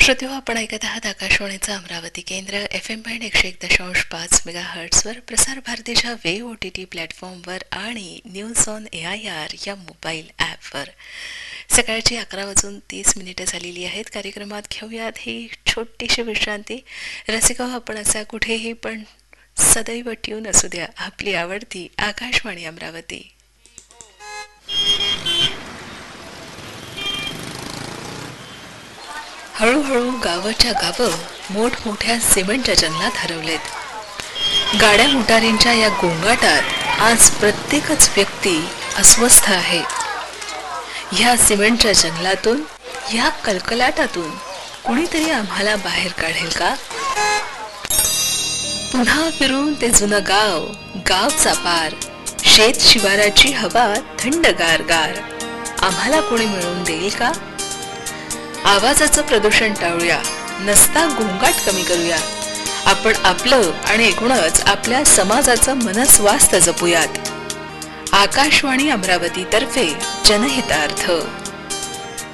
श्रोतेहो, आपण ऐकत आहात आकाशवाणीचं अमरावती केंद्र FM बँड 101.5 मेगाहर्ट्झवर, प्रसार भारतीच्या वेव्ह OTT प्लॅटफॉर्मवर आणि न्यूज ऑन AIR या मोबाईल ॲपवर. सकाळची 11:30 झालेली आहेत. कार्यक्रमात घेऊयात ही छोटीशी विश्रांती. रसिका, आपण असा कुठेही पण सदैव ट्यून असू द्या आपली आवडती आकाशवाणी अमरावती. हळूहळू गावाच्या गावं मोठमोठ्या सिमेंटच्या जंगलात हरवलेत. गाड्या मोटारींच्या या गोंगाटात आज प्रत्येकच व्यक्ती अस्वस्थ आहे. ह्या सिमेंटच्या जंगलातून, ह्या कलकलाटातून कुणीतरी आम्हाला बाहेर काढेल का? पुन्हा फिरून ते जुनं गाव, गावचा पार, शेत शिवाराची हवा थंडगार गार आम्हाला कोणी मिळवून देईल का? आवाजाचं प्रदूषण टाळूया, नसता गोंगाट कमी करूया. आपण आपलं आणि एकूणच आपल्या समाजाचं मनस्वास्थ्य जपूयात. आकाशवाणी अमरावती तर्फे जनहितार्थ.